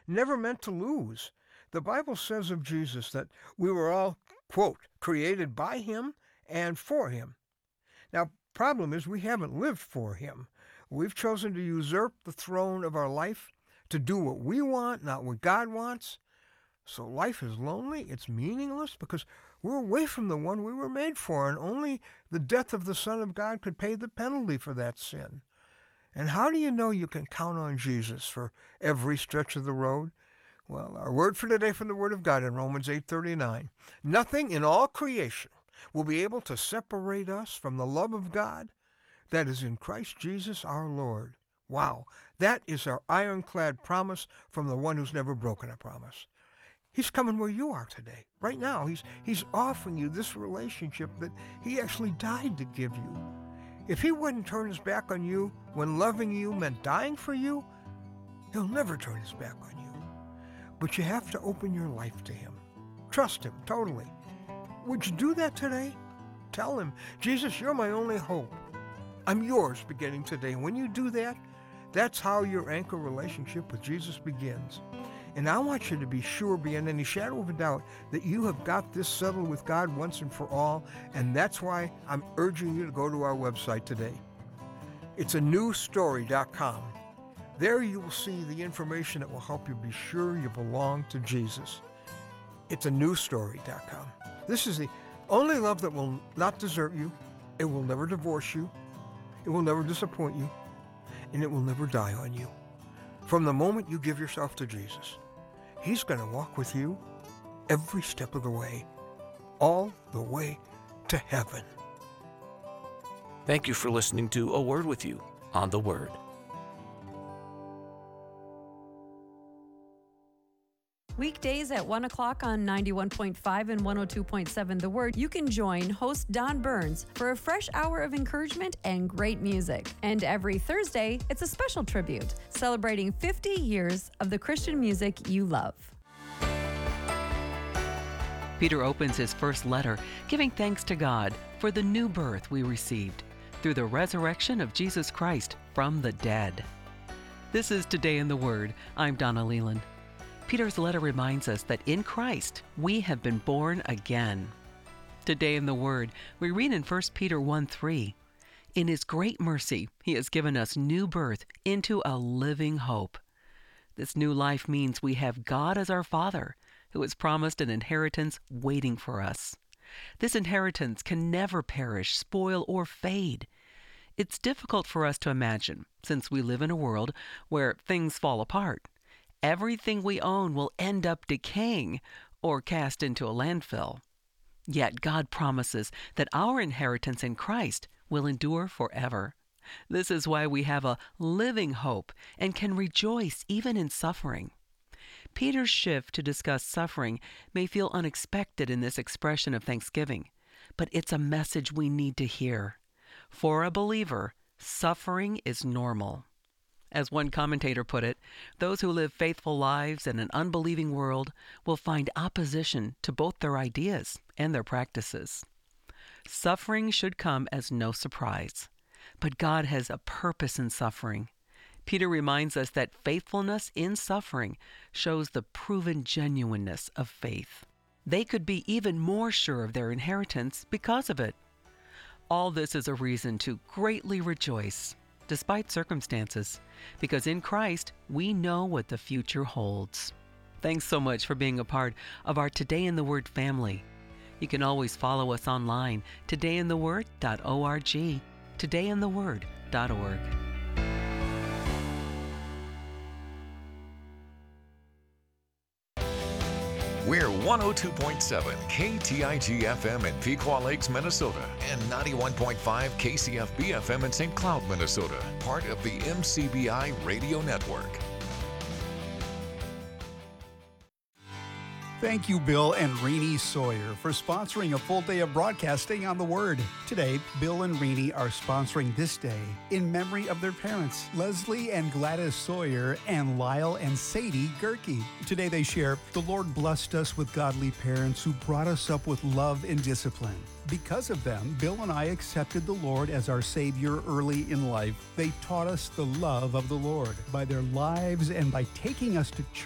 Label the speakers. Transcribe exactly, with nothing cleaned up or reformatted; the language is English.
Speaker 1: never meant to lose. The Bible says of Jesus that we were all, quote, created by him and for him. Now, problem is we haven't lived for him. We've chosen to usurp the throne of our life, to do what we want, not what God wants. So life is lonely, it's meaningless, because we're away from the one we were made for, and only the death of the Son of God could pay the penalty for that sin. And how do you know you can count on Jesus for every stretch of the road? Well, our word for today from the Word of God in Romans eight thirty-nine. Nothing in all creation will be able to separate us from the love of God that is in Christ Jesus our Lord. Wow, that is our ironclad promise from the one who's never broken a promise. He's coming where you are today. Right now, he's, he's offering you this relationship that he actually died to give you. If he wouldn't turn his back on you when loving you meant dying for you, he'll never turn his back on you. But you have to open your life to him. Trust him totally. Would you do that today? Tell him, Jesus, you're my only hope. I'm yours beginning today. When you do that, that's how your anchor relationship with Jesus begins. And I want you to be sure beyond any shadow of a doubt that you have got this settled with God once and for all, and that's why I'm urging you to go to our website today. It's a new story dot com. There you will see the information that will help you be sure you belong to Jesus. It's a new story dot com. This is the only love that will not desert you. It will never divorce you. It will never disappoint you. And it will never die on you. From the moment you give yourself to Jesus, he's going to walk with you every step of the way, all the way to heaven.
Speaker 2: Thank you for listening to A Word with You on the Word.
Speaker 3: Weekdays at one o'clock on ninety-one point five and one oh two point seven The Word, you can join host Don Burns for a fresh hour of encouragement and great music. And every Thursday, it's a special tribute, celebrating fifty years of the Christian music you love.
Speaker 4: Peter opens his first letter giving thanks to God for the new birth we received through the resurrection of Jesus Christ from the dead. This is Today in the Word. I'm Donna Leland. Peter's letter reminds us that in Christ, we have been born again. Today in the Word, we read in First Peter one three, in his great mercy, he has given us new birth into a living hope. This new life means we have God as our Father, who has promised an inheritance waiting for us. This inheritance can never perish, spoil, or fade. It's difficult for us to imagine, since we live in a world where things fall apart. Everything we own will end up decaying or cast into a landfill. Yet God promises that our inheritance in Christ will endure forever. This is why we have a living hope and can rejoice even in suffering. Peter's shift to discuss suffering may feel unexpected in this expression of thanksgiving, but it's a message we need to hear. For a believer, suffering is normal. As one commentator put it, those who live faithful lives in an unbelieving world will find opposition to both their ideas and their practices. Suffering should come as no surprise, but God has a purpose in suffering. Peter reminds us that faithfulness in suffering shows the proven genuineness of faith. They could be even more sure of their inheritance because of it. All this is a reason to greatly rejoice, despite circumstances, because in Christ, we know what the future holds. Thanks so much for being a part of our Today in the Word family. You can always follow us online, today in the word dot org, today in the word dot org.
Speaker 5: We're one oh two point seven K T I G F M in Pequot Lakes, Minnesota, and ninety-one point five K C F B F M in Saint Cloud, Minnesota, part of the M C B I Radio Network.
Speaker 6: Thank you, Bill and Renee Sawyer, for sponsoring a full day of broadcasting on The Word. Today, Bill and Renee are sponsoring this day in memory of their parents, Leslie and Gladys Sawyer and Lyle and Sadie Gerke. Today they share, the Lord blessed us with godly parents who brought us up with love and discipline. Because of them, Bill and I accepted the Lord as our Savior early in life. They taught us the love of the Lord by their lives and by taking us to church.